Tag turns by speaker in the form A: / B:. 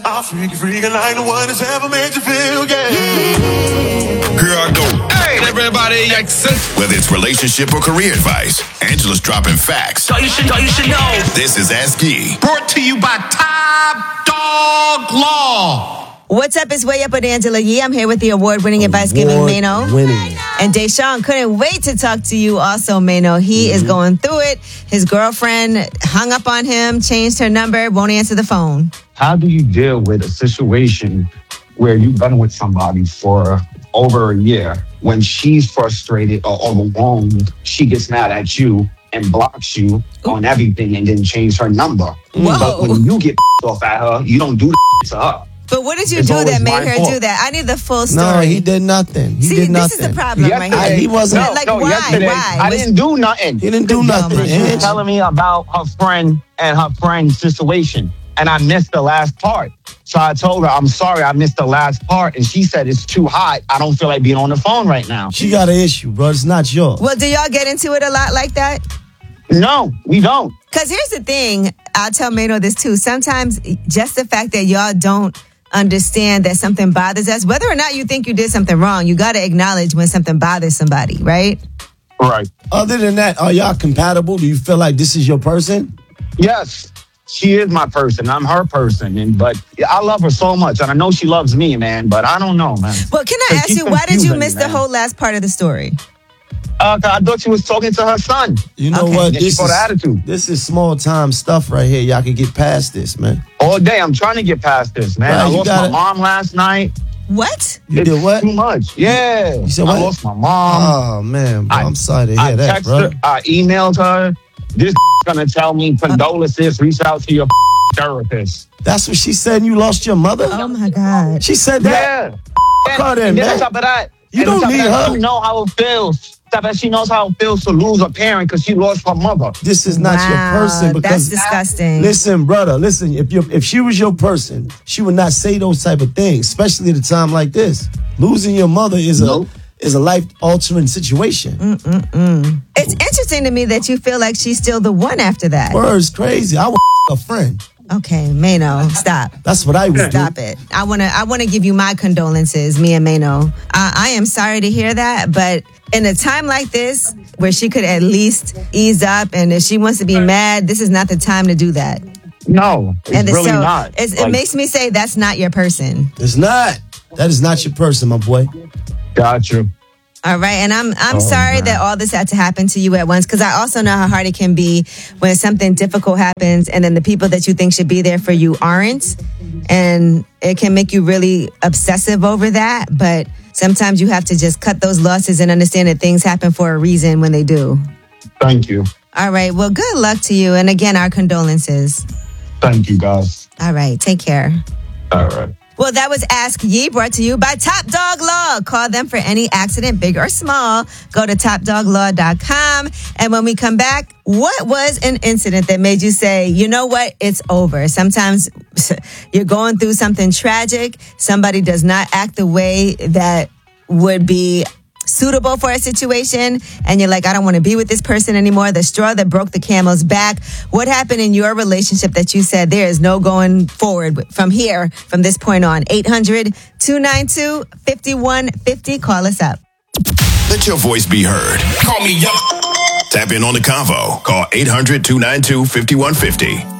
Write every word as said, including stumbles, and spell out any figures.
A: I'll freak you, freaking like no one has ever made you feel, yeah.
B: Here I go. Hey, everybody, accent. Whether it's relationship or career advice, Angela's dropping facts.
C: All you should, all you should know.
B: This is Ask Yee.
D: Brought to you by Top Dog Law.
E: What's up? It's Way Up with Angela Yee. I'm here with the award-winning advice-giving Mano.
F: Winning.
E: And Deshaun couldn't wait to talk to you also, Mano. He mm-hmm. is going through it. His girlfriend hung up on him, changed her number, won't answer the phone.
G: How do you deal with a situation where you've been with somebody for over a year? When she's frustrated or overwhelmed, she gets mad at you and blocks you Ooh. on everything and then change her number.
E: Whoa.
G: But when you get off at her, you don't do that to her.
E: But what did you
G: It's
E: do that made her
G: fault.
E: do that? I need the full story.
F: No, he did nothing. He
E: See,
F: did nothing.
E: this is the problem right
G: Yesterday,
E: here.
F: He wasn't.
G: No,
E: like,
G: no,
E: why?
G: yesterday,
E: Why?
G: I
E: Was-
G: didn't do nothing.
F: He didn't do nothing.
E: Dumb.
G: She was
F: Ange.
G: telling me about her friend and her friend's situation. And I missed the last part. So I told her, I'm sorry, I missed the last part. And she said, it's too hot. I don't feel like being on the phone right now.
F: She got an issue, bro. It's not yours.
E: Well, do y'all get into it a lot like that?
G: No, we don't.
E: Because here's the thing. I'll tell Mano this too. Sometimes just the fact that y'all don't understand that something bothers us, whether or not you think you did something wrong, you got to acknowledge when something bothers somebody, right?
G: Right.
F: Other than that, are y'all compatible? Do you feel like this is your person?
G: Yes, she is my person. I'm her person. And but I love her so much. And I know she loves me, man. But I don't know, man.
E: Well, can I
G: It
E: ask
G: keeps
E: you, why did you
G: confusing
E: miss
G: me,
E: the
G: man.
E: whole last part of the story?
G: Uh, 'cause I thought she was talking to her son.
F: You know
E: Okay.
F: what?
G: Yeah, she
F: This
G: got
F: is,
G: an attitude.
F: this is small time stuff right here. Y'all can get past this, man.
G: All day, I'm trying to get past this, man.
F: Right,
G: I
F: you
G: lost
F: gotta-
G: my mom last night.
E: What?
F: You
G: It's
F: did what?
G: Too much. Yeah.
F: You said
G: I
F: what?
G: lost my mom.
F: Oh, man, bro.
G: I-
F: I'm sorry to hear
G: I
F: that,
G: texted
F: bro.
G: her. I emailed her. This gonna tell me condolences. Reach out to your therapist.
F: That's what she said. You lost your mother?
E: Oh, my God.
F: She said that?
G: Yeah.
F: Call that,
G: And then
F: man.
G: on top of that,
F: You
G: and on
F: don't
G: top of
F: need
G: that,
F: her.
G: She know how it feels. On top of that, she knows how it feels to lose a parent because she lost her mother.
F: This is not
E: Wow,
F: your person because
E: that's disgusting.
F: Listen, brother, listen. If you if she was your person, she would not say those type of things, especially at a time like this. Losing your mother is
G: Nope.
F: a is a life altering situation.
E: Mm. It's interesting to me that you feel like she's still the one after that.
F: Word's crazy. I would a friend.
E: Okay, Mano, stop.
F: That's what I would do.
E: Stop it. I want to I want to give you my condolences, me and Mano. I, I am sorry to hear that, but in a time like this, where she could at least ease up, and if she wants to be mad, this is not the time to do that.
G: No, it's
E: And
G: really
E: so
G: not.
E: it's, it
G: Like,
E: makes me say that's not your person.
F: It's not. That is not your person, my boy.
G: Got you.
E: All right, and I'm I'm
G: Oh,
E: sorry
G: man.
E: that all this had to happen to you at once, because I also know how hard it can be when something difficult happens, and then the people that you think should be there for you aren't, and it can make you really obsessive over that. But sometimes you have to just cut those losses and understand that things happen for a reason when they do.
G: Thank you.
E: All right, well, good luck to you, and again, our condolences.
G: Thank you, guys.
E: All right, take care.
G: All right.
E: Well, that was Ask Yee, brought to you by Top Dog Law. Call them for any accident, big or small. Go to top dog law dot com. And when we come back, what was an incident that made you say, you know what, it's over? Sometimes you're going through something tragic. Somebody does not act the way that would be suitable for a situation, and you're like, I don't want to be with this person anymore. The straw that broke the camel's back. What happened in your relationship that you said there is no going forward from here, from this point on? eight hundred, two nine two, five one five zero. Call us up.
B: Let your voice be heard. Call me up. Tap in on the convo. Call eight hundred, two nine two, five one five zero.